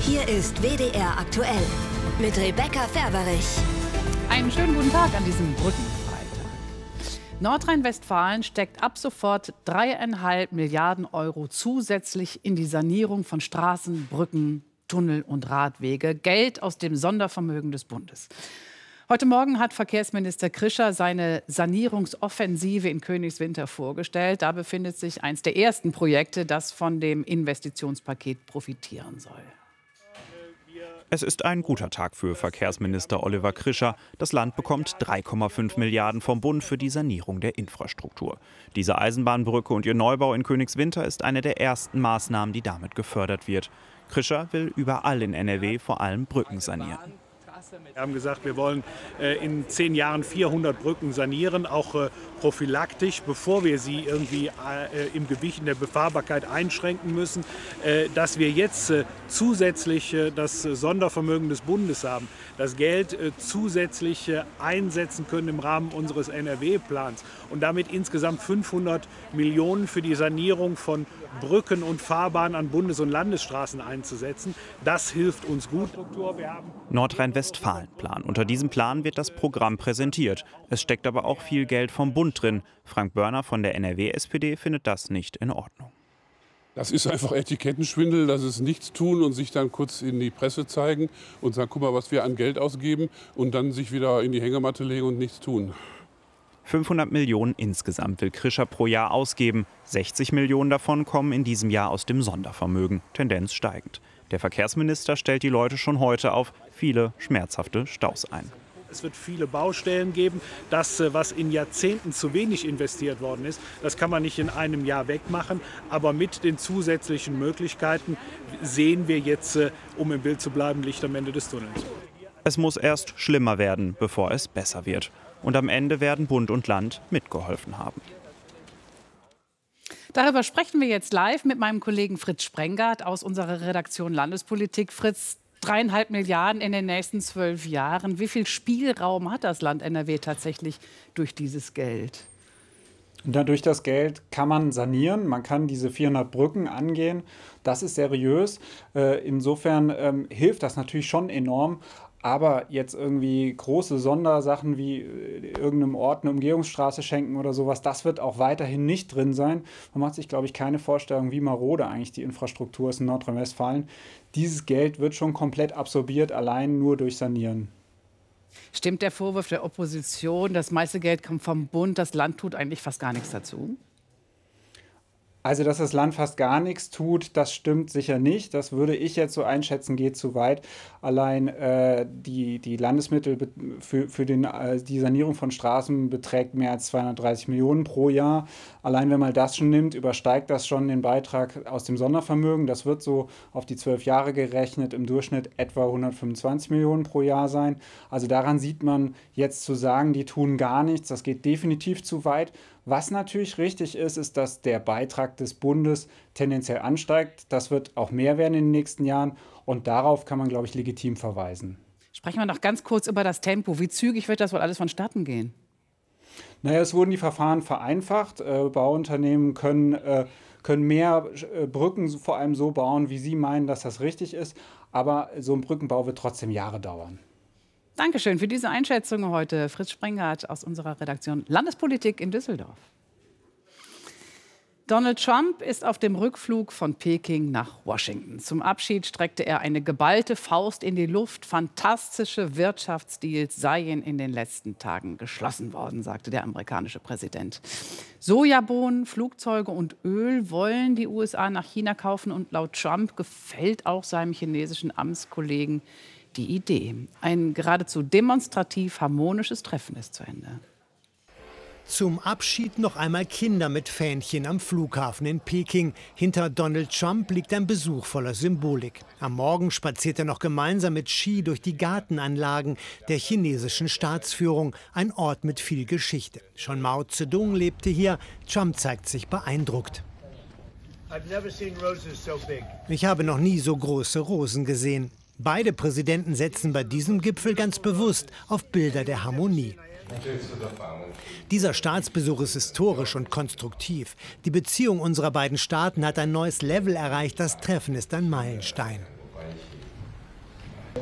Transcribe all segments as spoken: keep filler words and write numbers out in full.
Hier ist W D R aktuell mit Rebecca Ferberich. Einen schönen guten Tag an diesem Brückenfreitag. Nordrhein-Westfalen steckt ab sofort dreieinhalb Milliarden Euro zusätzlich in die Sanierung von Straßen, Brücken, Tunnel und Radwege. Geld aus dem Sondervermögen des Bundes. Heute Morgen hat Verkehrsminister Krischer seine Sanierungsoffensive in Königswinter vorgestellt. Da befindet sich eines der ersten Projekte, das von dem Investitionspaket profitieren soll. Es ist ein guter Tag für Verkehrsminister Oliver Krischer. Das Land bekommt drei Komma fünf Milliarden vom Bund für die Sanierung der Infrastruktur. Diese Eisenbahnbrücke und ihr Neubau in Königswinter ist eine der ersten Maßnahmen, die damit gefördert wird. Krischer will überall in N R W vor allem Brücken sanieren. Wir haben gesagt, wir wollen äh, in zehn Jahren vierhundert Brücken sanieren, auch äh, prophylaktisch, bevor wir sie irgendwie äh, im Gewicht in der Befahrbarkeit einschränken müssen. Äh, dass wir jetzt äh, zusätzlich äh, das Sondervermögen des Bundes haben, das Geld äh, zusätzlich äh, einsetzen können im Rahmen unseres N R W-Plans und damit insgesamt fünfhundert Millionen für die Sanierung von Brücken und Fahrbahnen an Bundes- und Landesstraßen einzusetzen. Das hilft uns gut. Nordrhein-Westfalen-Plan. Unter diesem Plan wird das Programm präsentiert. Es steckt aber auch viel Geld vom Bund drin. Frank Börner von der N R W-S P D findet das nicht in Ordnung. Das ist einfach Etikettenschwindel, das ist nichts tun und sich dann kurz in die Presse zeigen und sagen, guck mal, was wir an Geld ausgeben und dann sich wieder in die Hängematte legen und nichts tun. fünfhundert Millionen insgesamt will Krischer pro Jahr ausgeben. sechzig Millionen davon kommen in diesem Jahr aus dem Sondervermögen, Tendenz steigend. Der Verkehrsminister stellt die Leute schon heute auf viele schmerzhafte Staus ein. Es wird viele Baustellen geben. Das, was in Jahrzehnten zu wenig investiert worden ist, das kann man nicht in einem Jahr wegmachen. Aber mit den zusätzlichen Möglichkeiten sehen wir jetzt, um im Bild zu bleiben, Licht am Ende des Tunnels. Es muss erst schlimmer werden, bevor es besser wird. Und am Ende werden Bund und Land mitgeholfen haben. Darüber sprechen wir jetzt live mit meinem Kollegen Fritz Sprengart aus unserer Redaktion Landespolitik. Fritz, dreieinhalb Milliarden in den nächsten zwölf Jahren. Wie viel Spielraum hat das Land N R W tatsächlich durch dieses Geld? Na, durch das Geld kann man sanieren, man kann diese vierhundert Brücken angehen. Das ist seriös. Äh, insofern ähm, hilft das natürlich schon enorm. Aber jetzt irgendwie große Sondersachen wie irgendeinem Ort eine Umgehungsstraße schenken oder sowas, das wird auch weiterhin nicht drin sein. Man macht sich, glaube ich, keine Vorstellung, wie marode eigentlich die Infrastruktur ist in Nordrhein-Westfalen. Dieses Geld wird schon komplett absorbiert, allein nur durch Sanieren. Stimmt der Vorwurf der Opposition, das meiste Geld kommt vom Bund, das Land tut eigentlich fast gar nichts dazu? Also, dass das Land fast gar nichts tut, das stimmt sicher nicht. Das würde ich jetzt so einschätzen, geht zu weit. Allein äh, die, die Landesmittel für, für den, äh, die Sanierung von Straßen beträgt mehr als zweihundertdreißig Millionen pro Jahr. Allein wenn man das schon nimmt, übersteigt das schon den Beitrag aus dem Sondervermögen. Das wird so auf die zwölf Jahre gerechnet im Durchschnitt etwa hundertfünfundzwanzig Millionen pro Jahr sein. Also daran sieht man jetzt zu sagen, die tun gar nichts, das geht definitiv zu weit. Was natürlich richtig ist, ist, dass der Beitrag des Bundes tendenziell ansteigt. Das wird auch mehr werden in den nächsten Jahren. Und darauf kann man, glaube ich, legitim verweisen. Sprechen wir noch ganz kurz über das Tempo. Wie zügig wird das wohl alles vonstatten gehen? Naja, es wurden die Verfahren vereinfacht. Äh, Bauunternehmen können, äh, können mehr äh, Brücken vor allem so bauen, wie sie meinen, dass das richtig ist. Aber so ein Brückenbau wird trotzdem Jahre dauern. Dankeschön für diese Einschätzung heute. Fritz Sprengart aus unserer Redaktion Landespolitik in Düsseldorf. Donald Trump ist auf dem Rückflug von Peking nach Washington. Zum Abschied streckte er eine geballte Faust in die Luft. Fantastische Wirtschaftsdeals seien in den letzten Tagen geschlossen worden, sagte der amerikanische Präsident. Sojabohnen, Flugzeuge und Öl wollen die U S A nach China kaufen. Und laut Trump gefällt auch seinem chinesischen Amtskollegen die Idee. Ein geradezu demonstrativ harmonisches Treffen ist zu Ende. Zum Abschied noch einmal Kinder mit Fähnchen am Flughafen in Peking. Hinter Donald Trump liegt ein Besuch voller Symbolik. Am Morgen spaziert er noch gemeinsam mit Xi durch die Gartenanlagen der chinesischen Staatsführung. Ein Ort mit viel Geschichte. Schon Mao Zedong lebte hier. Trump zeigt sich beeindruckt. Ich habe noch nie so große Rosen gesehen. Beide Präsidenten setzen bei diesem Gipfel ganz bewusst auf Bilder der Harmonie. Dieser Staatsbesuch ist historisch und konstruktiv. Die Beziehung unserer beiden Staaten hat ein neues Level erreicht. Das Treffen ist ein Meilenstein.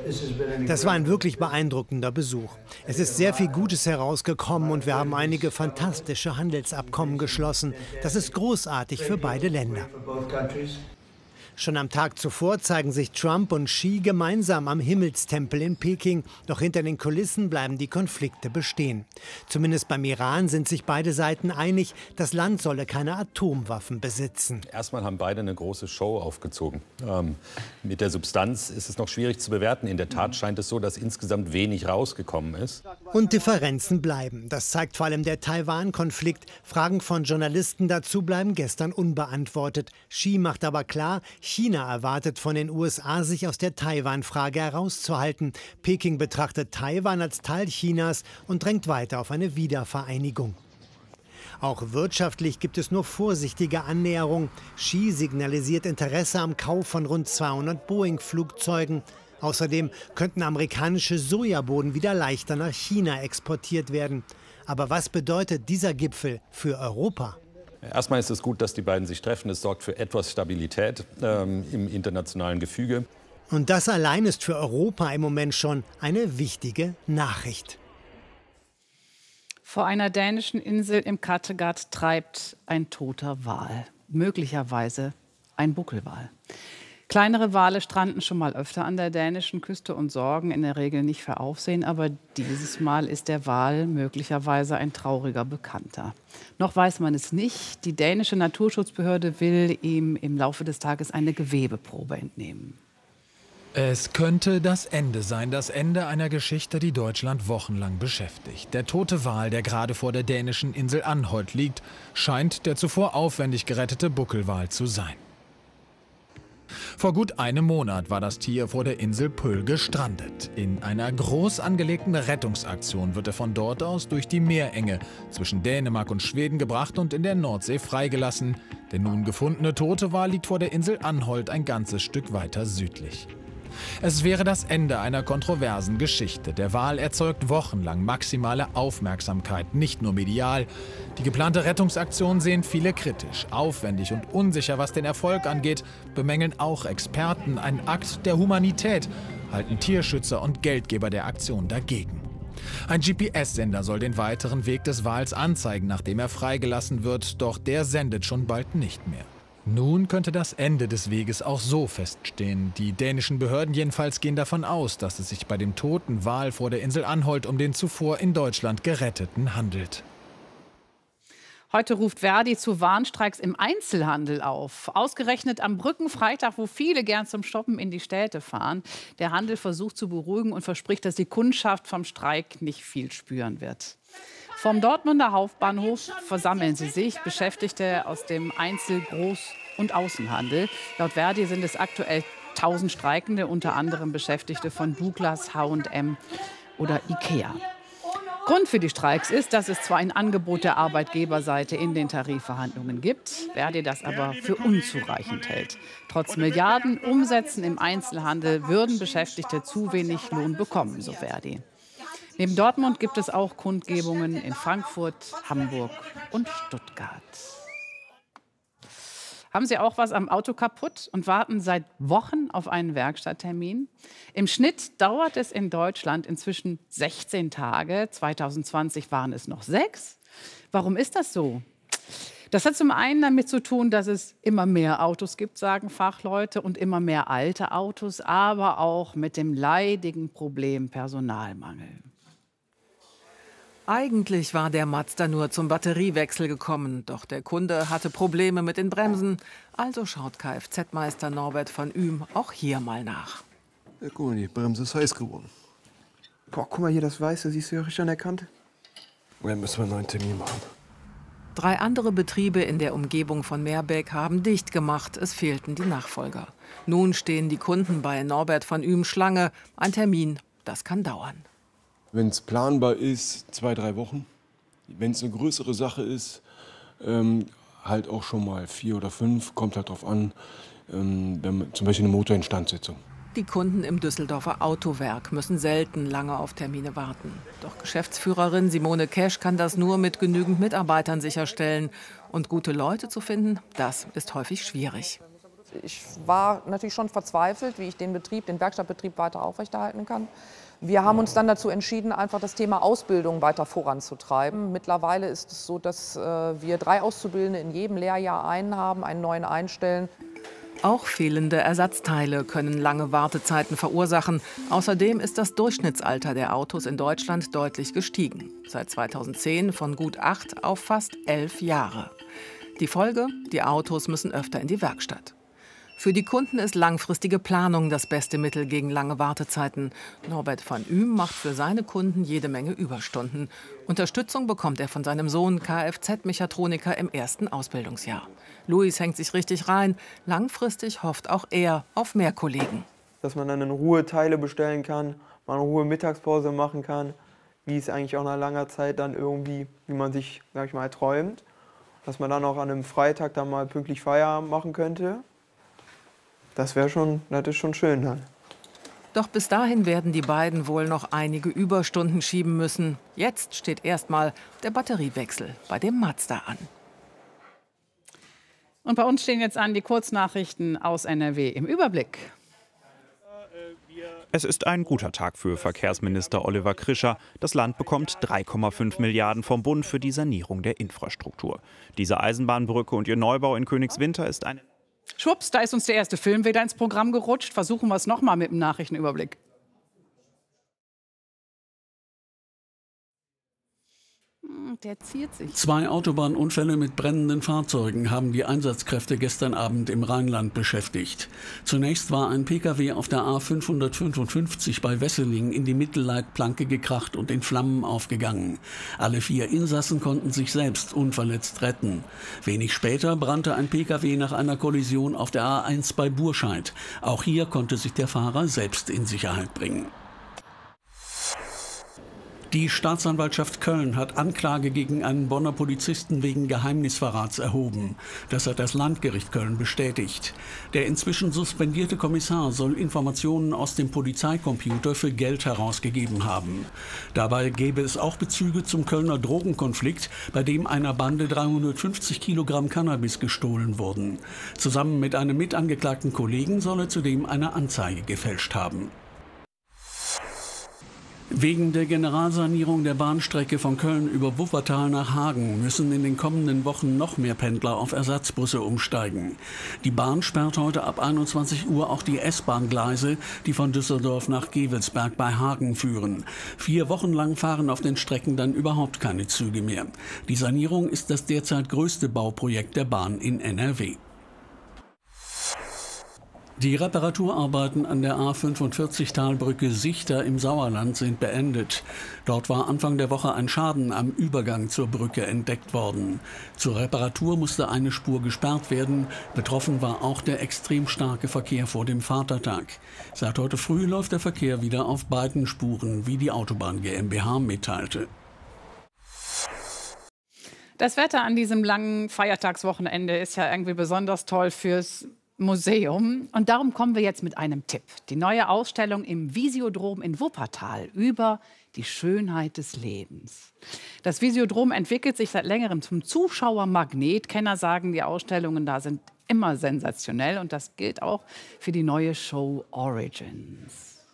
Das war ein wirklich beeindruckender Besuch. Es ist sehr viel Gutes herausgekommen und wir haben einige fantastische Handelsabkommen geschlossen. Das ist großartig für beide Länder. Schon am Tag zuvor zeigen sich Trump und Xi gemeinsam am Himmelstempel in Peking. Doch hinter den Kulissen bleiben die Konflikte bestehen. Zumindest beim Iran sind sich beide Seiten einig, das Land solle keine Atomwaffen besitzen. Erstmal haben beide eine große Show aufgezogen. Ähm, mit der Substanz ist es noch schwierig zu bewerten. In der Tat scheint es so, dass insgesamt wenig rausgekommen ist. Und Differenzen bleiben. Das zeigt vor allem der Taiwan-Konflikt. Fragen von Journalisten dazu bleiben gestern unbeantwortet. Xi macht aber klar, China erwartet von den U S A, sich aus der Taiwan-Frage herauszuhalten. Peking betrachtet Taiwan als Teil Chinas und drängt weiter auf eine Wiedervereinigung. Auch wirtschaftlich gibt es nur vorsichtige Annäherung. Xi signalisiert Interesse am Kauf von rund zweihundert Boeing-Flugzeugen. Außerdem könnten amerikanische Sojabohnen wieder leichter nach China exportiert werden. Aber was bedeutet dieser Gipfel für Europa? Erstmal ist es gut, dass die beiden sich treffen. Es sorgt für etwas Stabilität ähm, im internationalen Gefüge. Und das allein ist für Europa im Moment schon eine wichtige Nachricht. Vor einer dänischen Insel im Kattegat treibt ein toter Wal. Möglicherweise ein Buckelwal. Kleinere Wale stranden schon mal öfter an der dänischen Küste und sorgen in der Regel nicht für Aufsehen. Aber dieses Mal ist der Wal möglicherweise ein trauriger Bekannter. Noch weiß man es nicht. Die dänische Naturschutzbehörde will ihm im Laufe des Tages eine Gewebeprobe entnehmen. Es könnte das Ende sein, das Ende einer Geschichte, die Deutschland wochenlang beschäftigt. Der tote Wal, der gerade vor der dänischen Insel Anholt liegt, scheint der zuvor aufwendig gerettete Buckelwal zu sein. Vor gut einem Monat war das Tier vor der Insel Püll gestrandet. In einer groß angelegten Rettungsaktion wird er von dort aus durch die Meerenge zwischen Dänemark und Schweden gebracht und in der Nordsee freigelassen. Der nun gefundene tote Wal liegt vor der Insel Anholt ein ganzes Stück weiter südlich. Es wäre das Ende einer kontroversen Geschichte. Der Wal erzeugt wochenlang maximale Aufmerksamkeit, nicht nur medial. Die geplante Rettungsaktion sehen viele kritisch. Aufwendig und unsicher, was den Erfolg angeht, bemängeln auch Experten. Ein Akt der Humanität, halten Tierschützer und Geldgeber der Aktion dagegen. Ein G P S-Sender soll den weiteren Weg des Wals anzeigen, nachdem er freigelassen wird, doch der sendet schon bald nicht mehr. Nun könnte das Ende des Weges auch so feststehen. Die dänischen Behörden jedenfalls gehen davon aus, dass es sich bei dem toten Wal vor der Insel Anholt um den zuvor in Deutschland Geretteten handelt. Heute ruft Verdi zu Warnstreiks im Einzelhandel auf. Ausgerechnet am Brückenfreitag, wo viele gern zum Shoppen in die Städte fahren. Der Handel versucht zu beruhigen und verspricht, dass die Kundschaft vom Streik nicht viel spüren wird. Vom Dortmunder Hauptbahnhof versammeln sie sich, Beschäftigte aus dem Einzel-, Groß- und Außenhandel. Laut Verdi sind es aktuell tausend Streikende, unter anderem Beschäftigte von Douglas, H und M oder Ikea. Grund für die Streiks ist, dass es zwar ein Angebot der Arbeitgeberseite in den Tarifverhandlungen gibt, Verdi das aber für unzureichend hält. Trotz Milliarden Umsätzen im Einzelhandel würden Beschäftigte zu wenig Lohn bekommen, so Verdi. Neben Dortmund gibt es auch Kundgebungen in Frankfurt, Hamburg und Stuttgart. Haben Sie auch was am Auto kaputt und warten seit Wochen auf einen Werkstatttermin? Im Schnitt dauert es in Deutschland inzwischen sechzehn Tage. zwanzig zwanzig waren es noch sechs. Warum ist das so? Das hat zum einen damit zu tun, dass es immer mehr Autos gibt, sagen Fachleute, und immer mehr alte Autos, aber auch mit dem leidigen Problem Personalmangel. Eigentlich war der Mazda nur zum Batteriewechsel gekommen, doch der Kunde hatte Probleme mit den Bremsen. Also schaut Kfz-Meister Norbert von Ühm auch hier mal nach. Ja, guck mal, die Bremse ist heiß geworden. Boah, guck mal hier, das Weiße, siehst du ja richtig an der Kante? Dann müssen wir einen neuen Termin machen. Drei andere Betriebe in der Umgebung von Meerbeck haben dicht gemacht. Es fehlten die Nachfolger. Nun stehen die Kunden bei Norbert von Ühm Schlange. Ein Termin, das kann dauern. Wenn es planbar ist, zwei, drei Wochen. Wenn es eine größere Sache ist, ähm, halt auch schon mal vier oder fünf. Kommt halt drauf an, ähm, wenn man, zum Beispiel eine Motorinstandsetzung. Die Kunden im Düsseldorfer Autowerk müssen selten lange auf Termine warten. Doch Geschäftsführerin Simone Kesch kann das nur mit genügend Mitarbeitern sicherstellen. Und gute Leute zu finden, das ist häufig schwierig. ich war natürlich schon verzweifelt, wie ich den Betrieb, den Werkstattbetrieb weiter aufrechterhalten kann. Wir haben uns dann dazu entschieden, einfach das Thema Ausbildung weiter voranzutreiben. Mittlerweile ist es so, dass äh, wir drei Auszubildende in jedem Lehrjahr einen haben, einen neuen einstellen. Auch fehlende Ersatzteile können lange Wartezeiten verursachen. Außerdem ist das Durchschnittsalter der Autos in Deutschland deutlich gestiegen. Seit zweitausendzehn von gut acht auf fast elf Jahre. Die Folge? Die Autos müssen öfter in die Werkstatt. Für die Kunden ist langfristige Planung das beste Mittel gegen lange Wartezeiten. Norbert van Uhm macht für seine Kunden jede Menge Überstunden. Unterstützung bekommt er von seinem Sohn, Kfz-Mechatroniker im ersten Ausbildungsjahr. Luis hängt sich richtig rein. Langfristig hofft auch er auf mehr Kollegen. Dass man dann in Ruhe Teile bestellen kann, mal in Ruhe Mittagspause machen kann, wie es eigentlich auch nach langer Zeit dann irgendwie, wie man sich, sag ich mal, träumt. Dass man dann auch an einem Freitag dann mal pünktlich Feierabend machen könnte. Das wäre schon, das ist schon schön dann. Doch bis dahin werden die beiden wohl noch einige Überstunden schieben müssen. Jetzt steht erstmal der Batteriewechsel bei dem Mazda an. Und bei uns stehen jetzt an die Kurznachrichten aus N R W im Überblick. Es ist ein guter Tag für Verkehrsminister Oliver Krischer. Das Land bekommt drei Komma fünf Milliarden vom Bund für die Sanierung der Infrastruktur. Diese Eisenbahnbrücke und ihr Neubau in Königswinter ist eine... Schwupps, da ist uns der erste Film wieder ins Programm gerutscht. Versuchen wir es noch mal mit dem Nachrichtenüberblick. Der ziert sich. Zwei Autobahnunfälle mit brennenden Fahrzeugen haben die Einsatzkräfte gestern Abend im Rheinland beschäftigt. Zunächst war ein Pkw auf der A fünfhundertfünfundfünfzig bei Wesseling in die Mittelleitplanke gekracht und in Flammen aufgegangen. Alle vier Insassen konnten sich selbst unverletzt retten. Wenig später brannte ein Pkw nach einer Kollision auf der A eins bei Burscheid. Auch hier konnte sich der Fahrer selbst in Sicherheit bringen. Die Staatsanwaltschaft Köln hat Anklage gegen einen Bonner Polizisten wegen Geheimnisverrats erhoben. Das hat das Landgericht Köln bestätigt. Der inzwischen suspendierte Kommissar soll Informationen aus dem Polizeicomputer für Geld herausgegeben haben. Dabei gäbe es auch Bezüge zum Kölner Drogenkonflikt, bei dem einer Bande dreihundertfünfzig Kilogramm Cannabis gestohlen wurden. Zusammen mit einem mitangeklagten Kollegen soll er zudem eine Anzeige gefälscht haben. Wegen der Generalsanierung der Bahnstrecke von Köln über Wuppertal nach Hagen müssen in den kommenden Wochen noch mehr Pendler auf Ersatzbusse umsteigen. Die Bahn sperrt heute ab einundzwanzig Uhr auch die S-Bahn-Gleise, die von Düsseldorf nach Gevelsberg bei Hagen führen. Vier Wochen lang fahren auf den Strecken dann überhaupt keine Züge mehr. Die Sanierung ist das derzeit größte Bauprojekt der Bahn in N R W. Die Reparaturarbeiten an der A fünfundvierzig Talbrücke Sichter im Sauerland sind beendet. Dort war Anfang der Woche ein Schaden am Übergang zur Brücke entdeckt worden. Zur Reparatur musste eine Spur gesperrt werden. Betroffen war auch der extrem starke Verkehr vor dem Vatertag. Seit heute früh läuft der Verkehr wieder auf beiden Spuren, wie die Autobahn GmbH mitteilte. Das Wetter an diesem langen Feiertagswochenende ist ja irgendwie besonders toll fürs Museum. Und darum kommen wir jetzt mit einem Tipp. Die neue Ausstellung im Visiodrom in Wuppertal über die Schönheit des Lebens. Das Visiodrom entwickelt sich seit längerem zum Zuschauermagnet. Kenner sagen, die Ausstellungen da sind immer sensationell. Und das gilt auch für die neue Show Origins.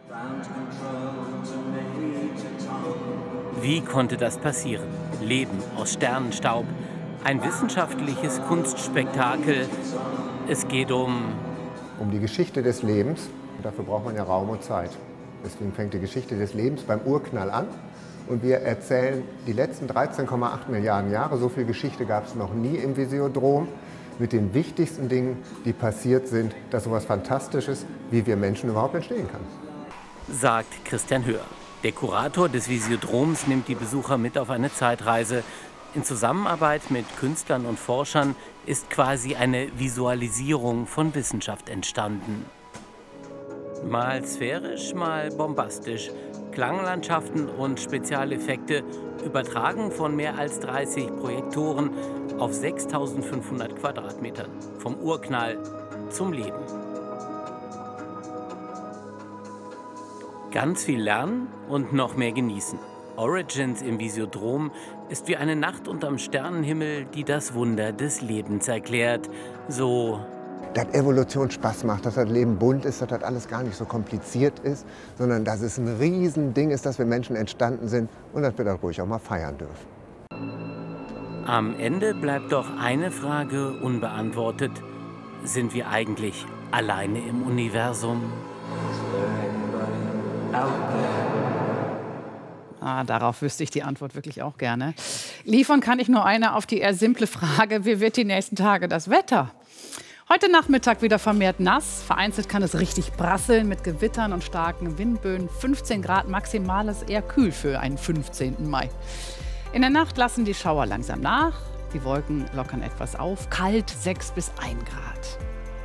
Wie konnte das passieren? Leben aus Sternenstaub. Ein wissenschaftliches Kunstspektakel. Es geht um... Um die Geschichte des Lebens. Dafür braucht man ja Raum und Zeit. Deswegen fängt die Geschichte des Lebens beim Urknall an. Und wir erzählen die letzten dreizehn Komma acht Milliarden Jahre. So viel Geschichte gab es noch nie im Visiodrom. Mit den wichtigsten Dingen, die passiert sind, dass so etwas Fantastisches, wie wir Menschen überhaupt entstehen kann. Sagt Christian Höhr. Der Kurator des Visiodroms nimmt die Besucher mit auf eine Zeitreise. In Zusammenarbeit mit Künstlern und Forschern ist quasi eine Visualisierung von Wissenschaft entstanden. Mal sphärisch, mal bombastisch. Klanglandschaften und Spezialeffekte übertragen von mehr als dreißig Projektoren auf sechstausendfünfhundert Quadratmetern. Vom Urknall zum Leben. Ganz viel lernen und noch mehr genießen. Origins im Visiodrom ist wie eine Nacht unterm Sternenhimmel, die das Wunder des Lebens erklärt. So dass Evolution Spaß macht, dass das Leben bunt ist, dass das alles gar nicht so kompliziert ist, sondern dass es ein Riesending ist, dass wir Menschen entstanden sind und dass wir das ruhig auch mal feiern dürfen. Am Ende bleibt doch eine Frage unbeantwortet. Sind wir eigentlich alleine im Universum? Ah, darauf wüsste ich die Antwort wirklich auch gerne. Liefern kann ich nur eine auf die eher simple Frage, wie wird die nächsten Tage das Wetter? Heute Nachmittag wieder vermehrt nass. Vereinzelt kann es richtig prasseln mit Gewittern und starken Windböen. fünfzehn Grad maximales, eher kühl für einen fünfzehnten Mai. In der Nacht lassen die Schauer langsam nach. Die Wolken lockern etwas auf. Kalt sechs bis ein Grad.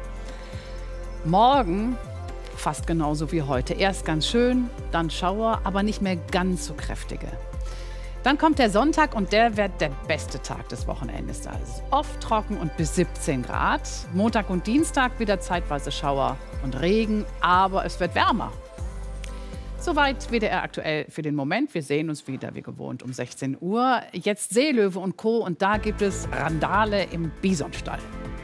Morgen fast genauso wie heute. Erst ganz schön, dann Schauer, aber nicht mehr ganz so kräftige. Dann kommt der Sonntag und der wird der beste Tag des Wochenendes. Da ist oft trocken und bis siebzehn Grad. Montag und Dienstag wieder zeitweise Schauer und Regen, aber es wird wärmer. Soweit W D R aktuell für den Moment. Wir sehen uns wieder wie gewohnt um sechzehn Uhr. Jetzt Seelöwe und Co. Und da gibt es Randale im Bisonstall.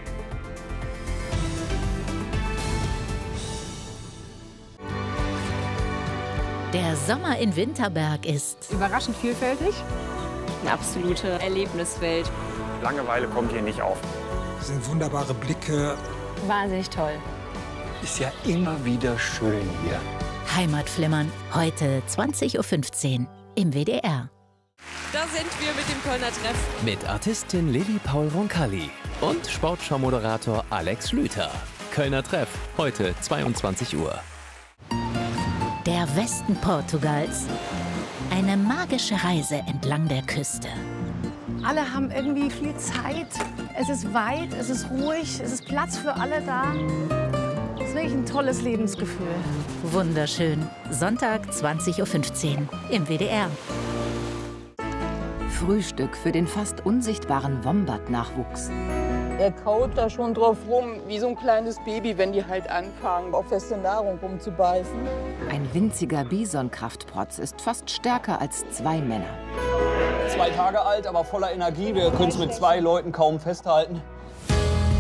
Der Sommer in Winterberg ist überraschend vielfältig. Eine absolute Erlebniswelt. Langeweile kommt hier nicht auf. Das sind wunderbare Blicke. Wahnsinnig toll. Ist ja immer wieder schön hier. Heimatflimmern, heute zwanzig Uhr fünfzehn im W D R. Da sind wir mit dem Kölner Treff. Mit Artistin Lilly Paul Roncalli und Sportschau-Moderator Alex Schlüter. Kölner Treff, heute zweiundzwanzig Uhr. Der Westen Portugals. Eine magische Reise entlang der Küste. Alle haben irgendwie viel Zeit. Es ist weit, es ist ruhig, es ist Platz für alle da. Es ist wirklich ein tolles Lebensgefühl. Wunderschön. Sonntag zwanzig Uhr fünfzehn im W D R. Frühstück für den fast unsichtbaren Wombat-Nachwuchs. Er kaut da schon drauf rum, wie so ein kleines Baby, wenn die halt anfangen, auf feste Nahrung rumzubeißen. Ein winziger Bison-Kraftprotz ist fast stärker als zwei Männer. Zwei Tage alt, aber voller Energie. Wir können es mit zwei Leuten kaum festhalten.